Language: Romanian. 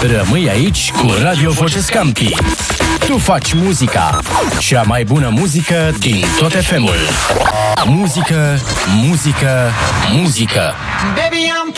Rămâi aici cu Radio Voce Scampi. Tu faci muzica, cea mai bună muzică din tot FM-ul. Muzică, muzică, muzică. Baby, I'm